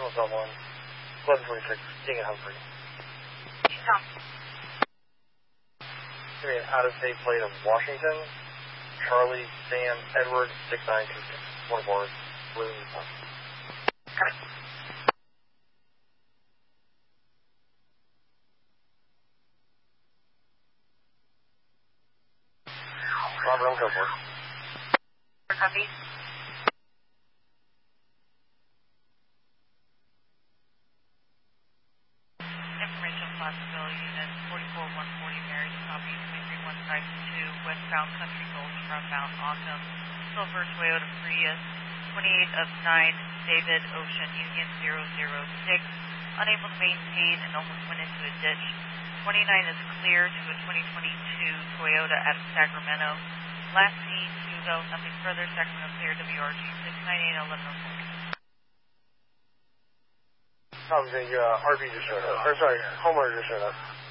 Hotel 1, 1126, King and Humphrey. Tom. Give me an out-of-state plate of Washington, Charlie, Sam, Edward, 6926. One board, blue and black. Coming. Robert, I'm go for it. Copy. Information Placerville Unit 44140 Mary, copy 23152 westbound Country Gulch from Mount Autumn, Silver Toyota Prius, 28 of 9, David Ocean Union 006, unable to maintain and almost went into a ditch. 29 is clear to a 2022 Toyota out of Sacramento. Last seen, Hugo, nothing further, Sacramento clear, WRG 698-1104. RB just showed up. Or sorry, Homer just showed up.